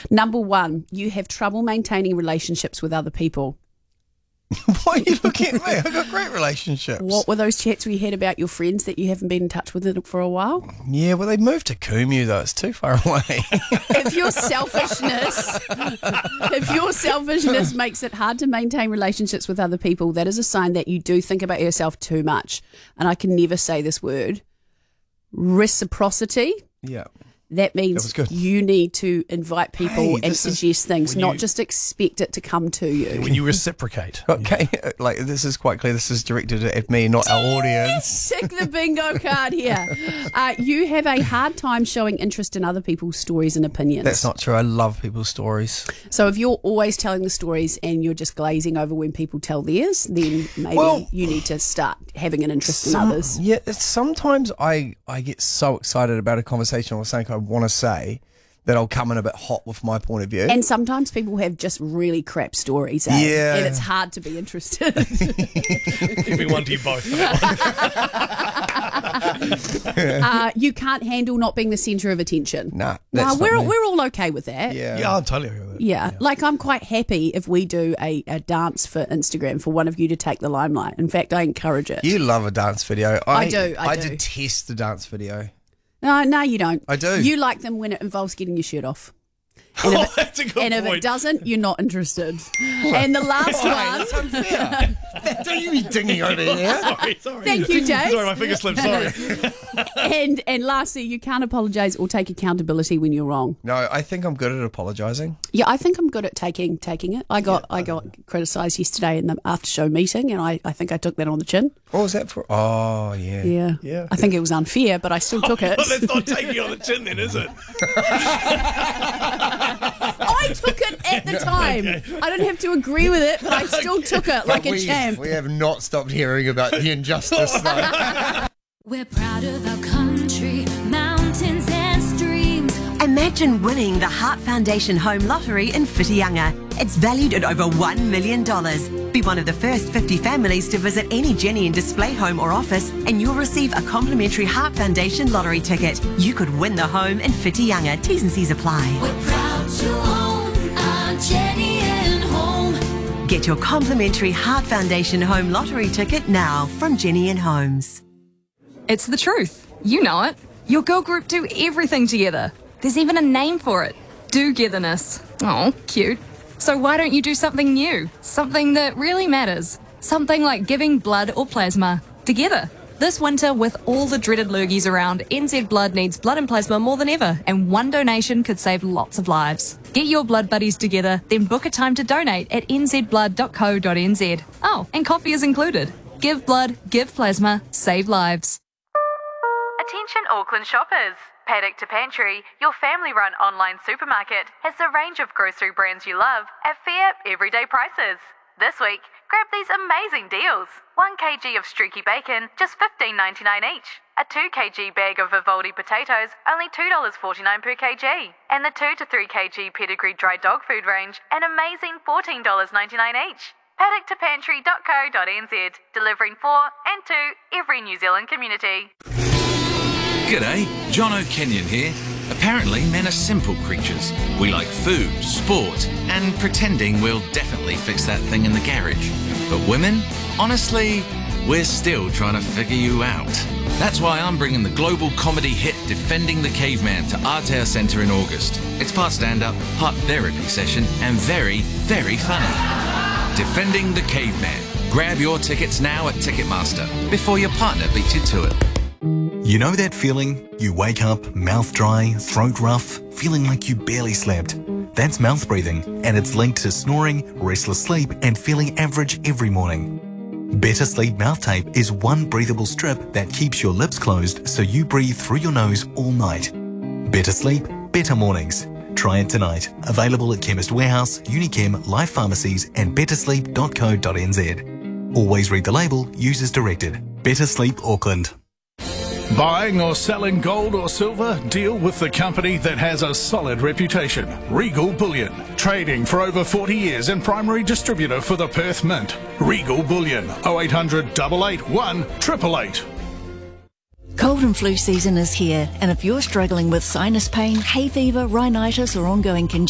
Number 1, you have trouble maintaining relationships with other people. Why are you looking at me? I've got great relationships. What were those chats we had about your friends that you haven't been in touch with for a while? Yeah, well, they moved to Kumu, though. It's too far away. If your selfishness makes it hard to maintain relationships with other people, that is a sign that you do think about yourself too much. And I can never say this word. Reciprocity. Yeah. That means you need to invite people and suggest things, not just expect it to come to you. When you reciprocate. Okay, like this is quite clear. This is directed at me, not our audience. Tick the bingo card here. You have a hard time showing interest in other people's stories and opinions. That's not true. I love people's stories. So if you're always telling the stories and you're just glazing over when people tell theirs, then maybe you need to start having an interest in others. Yeah, sometimes I get so excited about a conversation or something I want to say that I'll come in a bit hot with my point of view. And sometimes people have just really crap stories, Yeah. And it's hard to be interested. Giving one to you both. You can't handle not being the centre of attention. Nah, we're all okay with that. Yeah, I'm totally okay with it. Yeah, like I'm quite happy if we do a dance for Instagram for one of you to take the limelight. In fact, I encourage it. You love a dance video. I do. I detest the dance video. No, you don't. I do. You like them when it involves getting your shirt off. That's a good point. And if it doesn't, you're not interested. And the last one. That's unfair. Don't you be dinging over here. Sorry. Thank you, Jay. Sorry, my finger slipped. Sorry. And lastly, you can't apologise or take accountability when you're wrong. No, I think I'm good at apologising. Yeah, I think I'm good at taking it. I got criticised yesterday in the after show meeting, and I think I took that on the chin. What was that for? Oh, yeah. Yeah. I think it was unfair, but I still took it. Well, that's not taking you on the chin then, is it? I took it at the time. I don't have to agree with it, but I still took it like a champ. We have not stopped hearing about the injustice, though. We're proud of our country, mountains and streams. Imagine winning the Heart Foundation Home Lottery in Whitianga. It's valued at over $1 million. Be one of the first 50 families to visit any Jenny and Display home or office, and you'll receive a complimentary Heart Foundation lottery ticket. You could win the home in Whitianga. T's and C's apply. We're proud to own our Jenny and Home. Get your complimentary Heart Foundation Home Lottery ticket now from Jenny and Homes. It's the truth. You know it. Your girl group do everything together. There's even a name for it. Do-getherness. Oh, cute. So why don't you do something new? Something that really matters. Something like giving blood or plasma together. This winter, with all the dreaded lurgies around, NZ Blood needs blood and plasma more than ever, and one donation could save lots of lives. Get your blood buddies together, then book a time to donate at nzblood.co.nz. Oh, and coffee is included. Give blood, give plasma, save lives. Attention Auckland shoppers. Paddock to Pantry, your family-run online supermarket, has a range of grocery brands you love at fair, everyday prices. This week, grab these amazing deals. 1 kg of streaky bacon, just $15.99 each. A 2 kg bag of Vivaldi potatoes, only $2.49 per kg. And the 2 to 3 kg pedigree dry dog food range, an amazing $14.99 each. Paddock2pantry.co.nz, delivering for and to every New Zealand community. G'day, John O'Kenyon here. Apparently, men are simple creatures. We like food, sport, and pretending we'll definitely fix that thing in the garage. But women? Honestly, we're still trying to figure you out. That's why I'm bringing the global comedy hit Defending the Caveman to Aotea Centre in August. It's part stand-up, part therapy session, and very, very funny. Defending the Caveman. Grab your tickets now at Ticketmaster before your partner beats you to it. You know that feeling? You wake up, mouth dry, throat rough, feeling like you barely slept. That's mouth breathing, and it's linked to snoring, restless sleep, and feeling average every morning. Better Sleep Mouth Tape is one breathable strip that keeps your lips closed so you breathe through your nose all night. Better sleep, better mornings. Try it tonight. Available at Chemist Warehouse, Unichem, Life Pharmacies, and bettersleep.co.nz. Always read the label, use as directed. Better Sleep Auckland. Buying or selling gold or silver? Deal with the company that has a solid reputation. Regal Bullion. Trading for over 40 years and primary distributor for the Perth Mint. Regal Bullion. 0800 881 888. Cold and flu season is here, and if you're struggling with sinus pain, hay fever, rhinitis or ongoing congestion,